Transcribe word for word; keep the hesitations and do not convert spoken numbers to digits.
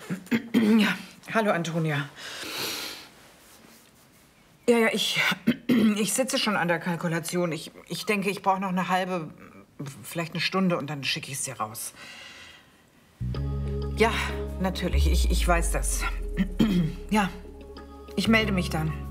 Ja, hallo Antonia. Ja, ja, ich, ich sitze schon an der Kalkulation. Ich, ich denke, ich brauche noch eine halbe, vielleicht eine Stunde und dann schicke ich es dir raus. Ja, natürlich, ich, ich weiß das. Ja, ich melde mich dann.